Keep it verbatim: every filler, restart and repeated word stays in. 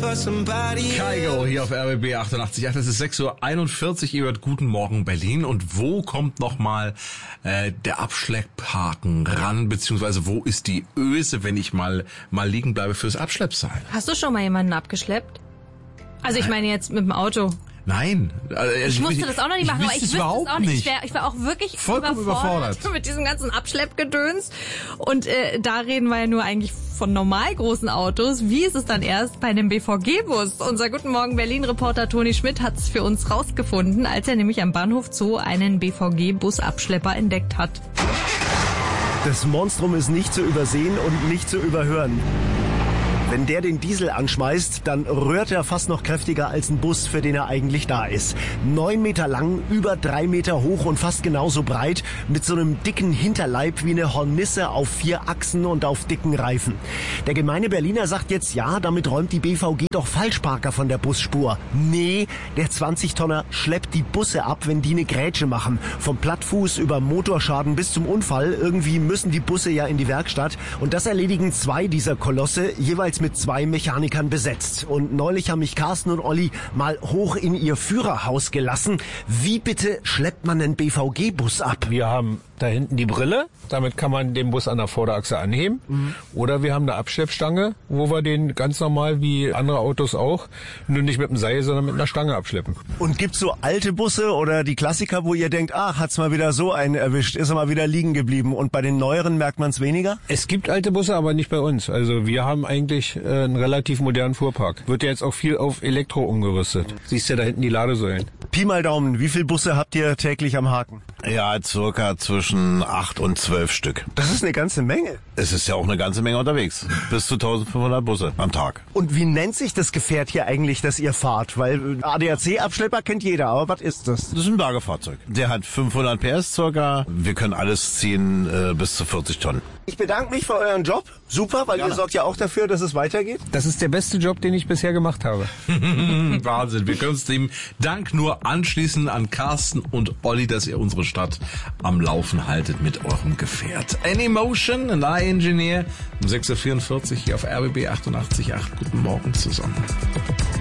Kygo hier auf R B B achtundachtzig Komma acht. Es ist sechs Uhr einundvierzig. Ihr hört Guten Morgen Berlin. Und wo kommt nochmal äh, der Abschlepphaken ran? Beziehungsweise wo ist die Öse, wenn ich mal mal liegen bleibe fürs Abschleppseil? Hast du schon mal jemanden abgeschleppt? Also ich meine jetzt mit dem Auto. Nein. Also ich musste das auch noch nicht machen, aber ich wüsste es auch nicht. Ich wäre ich wär auch wirklich vollkommen überfordert, überfordert mit diesem ganzen Abschleppgedöns. Und äh, da reden wir ja nur eigentlich von normal großen Autos. Wie ist es dann erst bei einem B V G-Bus? Unser Guten Morgen Berlin-Reporter Toni Schmidt hat es für uns rausgefunden, als er nämlich am Bahnhof Zoo einen B V G-Busabschlepper entdeckt hat. Das Monstrum ist nicht zu übersehen und nicht zu überhören. Wenn der den Diesel anschmeißt, dann rührt er fast noch kräftiger als ein Bus, für den er eigentlich da ist. Neun Meter lang, über drei Meter hoch und fast genauso breit, mit so einem dicken Hinterleib wie eine Hornisse auf vier Achsen und auf dicken Reifen. Der gemeine Berliner sagt jetzt, ja, damit räumt die B V G doch Falschparker von der Busspur. Nee, der zwanzig Tonner schleppt die Busse ab, wenn die eine Grätsche machen. Vom Plattfuß über Motorschaden bis zum Unfall. Irgendwie müssen die Busse ja in die Werkstatt. Und das erledigen zwei dieser Kolosse, jeweils mit zwei Mechanikern besetzt. Und neulich haben mich Carsten und Olli mal hoch in ihr Führerhaus gelassen. Wie bitte schleppt man einen B V G-Bus ab? Wir haben da hinten die Brille, damit kann man den Bus an der Vorderachse anheben. Mhm. Oder wir haben eine Abschleppstange, wo wir den ganz normal wie andere Autos auch, nur nicht mit dem Seil, sondern mit einer Stange abschleppen. Und gibt's so alte Busse oder die Klassiker, wo ihr denkt, ach, hat's mal wieder so einen erwischt, ist er mal wieder liegen geblieben, und bei den neueren merkt man's weniger? Es gibt alte Busse, aber nicht bei uns. Also wir haben eigentlich äh, einen relativ modernen Fuhrpark. Wird ja jetzt auch viel auf Elektro umgerüstet. Siehst ja da hinten die Ladesäulen. Pi mal Daumen, wie viele Busse habt ihr täglich am Haken? Ja, circa zwischen acht und zwölf Stück. Das ist eine ganze Menge. Es ist ja auch eine ganze Menge unterwegs. Bis zu eintausendfünfhundert Busse am Tag. Und wie nennt sich das Gefährt hier eigentlich, das ihr fahrt? Weil A D A C-Abschlepper kennt jeder, aber was ist das? Das ist ein Bergefahrzeug. Der hat fünfhundert P S circa. Wir können alles ziehen äh, bis zu vierzig Tonnen. Ich bedanke mich für euren Job. Super, weil Gerne. Ihr sorgt ja auch dafür, dass es weitergeht. Das ist der beste Job, den ich bisher gemacht habe. Wahnsinn. Wir können uns dem Dank nur anschließen an Carsten und Olli, dass ihr unsere Stadt am Laufen haltet mit eurem Gefährt. Anymotion, ein Engineer, um sechs Uhr vierundvierzig hier auf R B B achtundachtzig Komma acht. Guten Morgen zusammen.